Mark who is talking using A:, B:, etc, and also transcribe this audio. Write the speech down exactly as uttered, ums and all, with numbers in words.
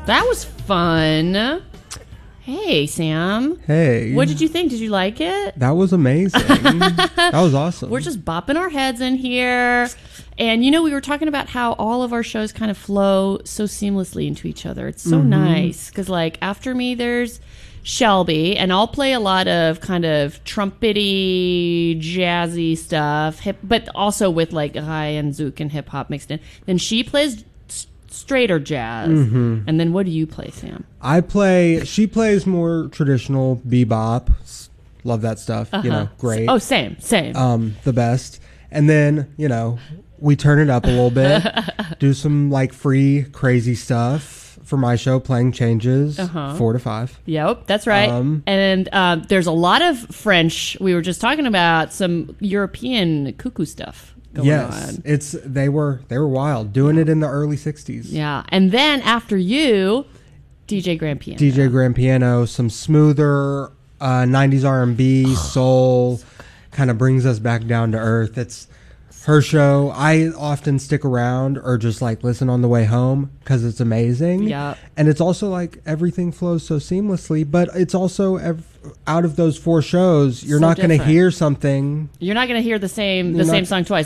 A: That was fun. Hey, Sam.
B: Hey.
A: What did you think? Did you like it?
B: That was amazing. That was awesome.
A: We're just bopping our heads in here. And, you know, we were talking about how all of our shows kind of flow so seamlessly into each other. It's so mm-hmm. nice. Because, like, after me, there's Shelby. And I'll play a lot of kind of trumpety, jazzy stuff. Hip, but also with, like, high and zouk and hip-hop mixed in. Then she plays straighter jazz. Mm-hmm. And then what do you play, Sam?
B: I play, she plays more traditional bebop. Love that stuff. Uh-huh. You know, great.
A: Oh, same, same.
B: Um, the best. And then, you know, we turn it up a little bit, do some like free, crazy stuff for my show, playing changes, uh-huh. four to five.
A: Yep, that's right. Um, and uh, there's a lot of French. We were just talking about some European cuckoo stuff. Going
B: yes,
A: on.
B: it's they were they were wild doing yeah. it in the early sixties.
A: Yeah, and then after you, D J Grand Piano.
B: D J Grand Piano, some smoother uh, nineties R and B, soul, kind of brings us back down to earth. It's her show. I often stick around or just like listen on the way home because it's amazing.
A: Yeah,
B: and it's also like everything flows so seamlessly. But it's also ev- out of those four shows, you're so not going to hear something.
A: You're not going to hear the same the not, same song twice.